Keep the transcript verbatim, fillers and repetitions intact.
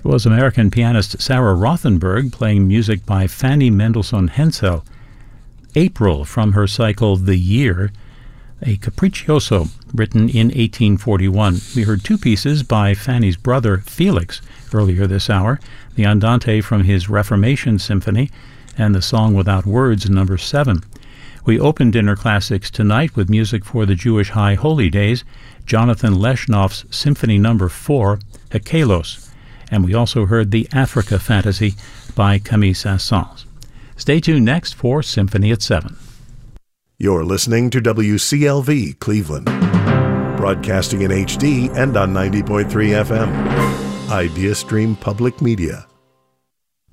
was American pianist Sarah Rothenberg playing music by Fanny Mendelssohn Hensel. April, from her cycle The Year, a capriccioso written in eighteen forty-one. We heard two pieces by Fanny's brother Felix earlier this hour, the Andante from his Reformation Symphony and the Song Without Words, number seven. We opened Dinner Classics tonight with music for the Jewish High Holy Days, Jonathan Leshnoff's Symphony number four, Hekalos, and we also heard the Africa Fantasy by Camille Saint-Saëns. Stay tuned next for Symphony at seven. You're listening to W C L V Cleveland, broadcasting in H D and on ninety point three F M. Idea Stream Public Media.